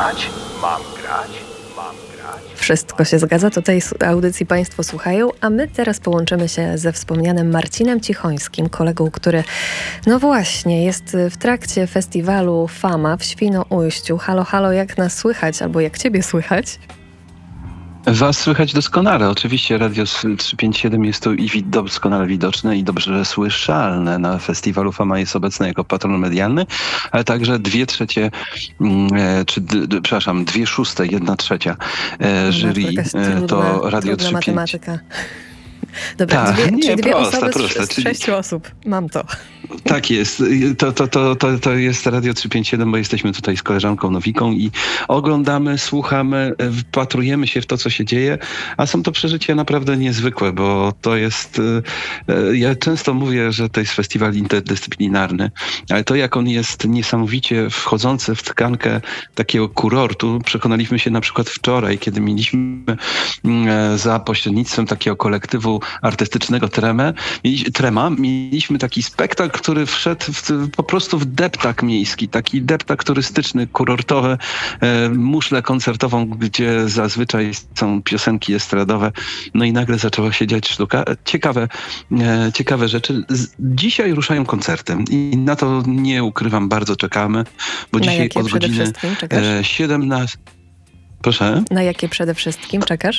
grać, mam grać, mam grać. Wszystko się zgadza, to tej audycji Państwo słuchają, a my teraz połączymy się ze wspomnianym Marcinem Cichońskim, kolegą, który, no właśnie, jest w trakcie festiwalu Fama w Świnoujściu. Halo, halo, jak nas słychać, albo jak ciebie słychać? Was słychać doskonale. Oczywiście Radio 357 jest tu i doskonale widoczne i dobrze słyszalne. Na festiwalu Fama jest obecne jako patron medialny, ale także 2/3, przepraszam, 2/6, 1/3 jury to Radio 357. Matematyka. Dobra, dwie osoby z 6 osób. Mam to. Tak jest. To jest Radio 357, bo jesteśmy tutaj z koleżanką Nowiką i oglądamy, słuchamy, wpatrujemy się w to, co się dzieje, a są to przeżycia naprawdę niezwykłe, bo to jest... Ja często mówię, że to jest festiwal interdyscyplinarny, ale to, jak on jest niesamowicie wchodzący w tkankę takiego kurortu, przekonaliśmy się na przykład wczoraj, kiedy mieliśmy za pośrednictwem takiego kolektywu artystycznego Trema, mieliśmy taki spektakl, który wszedł po prostu w deptak miejski, taki deptak turystyczny, kurortowy, muszlę koncertową, gdzie zazwyczaj są piosenki estradowe, no i nagle zaczęła się dziać sztuka. Ciekawe rzeczy. Dzisiaj ruszają koncerty i na to, nie ukrywam, bardzo czekamy, bo na dzisiaj jakie od godziny 17... Proszę? Na jakie przede wszystkim czekasz?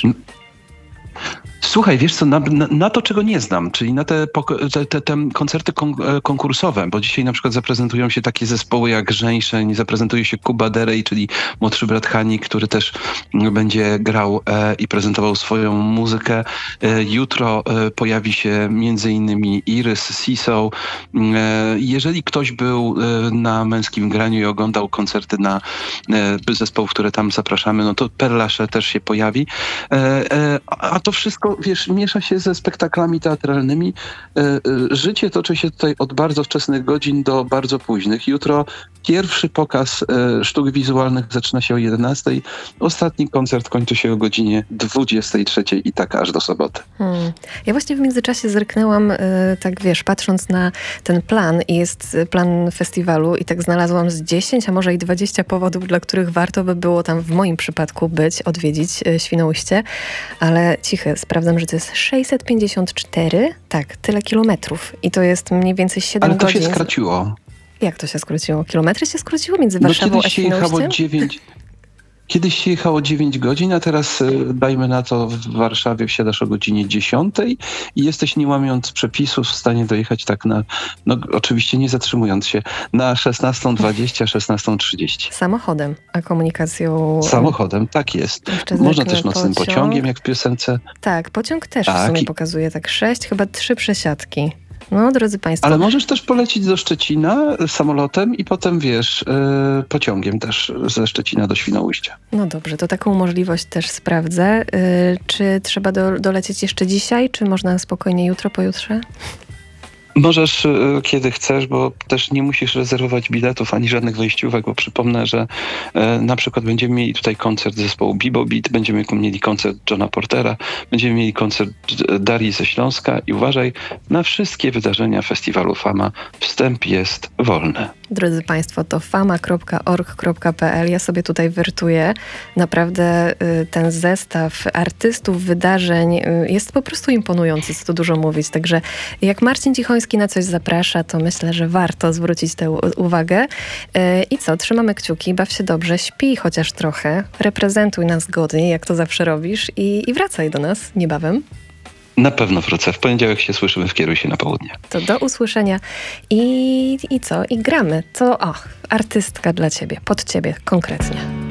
Słuchaj, wiesz co, na to, czego nie znam, czyli na te koncerty konkursowe, bo dzisiaj na przykład zaprezentują się takie zespoły jak Żeńszeń, zaprezentuje się Kuba Derej, czyli młodszy brat Hani, który też będzie grał i prezentował swoją muzykę. Jutro pojawi się między innymi Irys, Siso. Jeżeli ktoś był na Męskim Graniu i oglądał koncerty na zespołów, które tam zapraszamy, no to Perlasze też się pojawi. A to wszystko, wiesz, miesza się ze spektaklami teatralnymi. Życie toczy się tutaj od bardzo wczesnych godzin do bardzo późnych. Jutro pierwszy pokaz sztuk wizualnych zaczyna się o 11:00. Ostatni koncert kończy się o godzinie 23:00 i tak aż do soboty. Ja właśnie w międzyczasie zerknęłam, tak wiesz, patrząc na ten plan i jest plan festiwalu i tak znalazłam z 10, a może i 20 powodów, dla których warto by było tam w moim przypadku odwiedzić Świnoujście, ale cichy, sprawdzam, że to jest 654, tak, tyle kilometrów i to jest mniej więcej 7 godzin. Ale to się skraciło. Jak to się skróciło? Kilometry się skróciło między Warszawą a Świnoujściem? Kiedyś się jechało 9 godzin, a teraz dajmy na to, w Warszawie wsiadasz o godzinie 10:00 i jesteś, nie łamiąc przepisów, w stanie dojechać tak no oczywiście nie zatrzymując się, na 16:20, 16:30. Samochodem, a komunikacją... Samochodem, tak jest. Można też nocnym pociągiem, jak w piosence. Tak, pociąg też w sumie pokazuje tak 6, chyba 3 przesiadki. No, drodzy Państwo. Ale możesz też polecieć do Szczecina samolotem i potem, wiesz, pociągiem też ze Szczecina do Świnoujścia. No dobrze, to taką możliwość też sprawdzę. Czy trzeba dolecieć jeszcze dzisiaj, czy można spokojnie jutro, pojutrze? Możesz kiedy chcesz, bo też nie musisz rezerwować biletów ani żadnych wejściówek, bo przypomnę, że na przykład będziemy mieli tutaj koncert zespołu Bibo Beat, będziemy mieli koncert Johna Portera, będziemy mieli koncert Darii ze Śląska i uważaj, na wszystkie wydarzenia festiwalu Fama wstęp jest wolny. Drodzy Państwo, to fama.org.pl. Ja sobie tutaj wertuję. Naprawdę ten zestaw artystów, wydarzeń jest po prostu imponujący, co tu dużo mówić. Także jak Marcin Cichoński na coś zaprasza, to myślę, że warto zwrócić tę uwagę. I co? Trzymamy kciuki, baw się dobrze, śpij chociaż trochę, reprezentuj nas godnie, jak to zawsze robisz i wracaj do nas niebawem. Na pewno wrócę. W poniedziałek się słyszymy w Kieruj się na południe. To do usłyszenia. I co? I gramy. Artystka dla ciebie, pod ciebie konkretnie.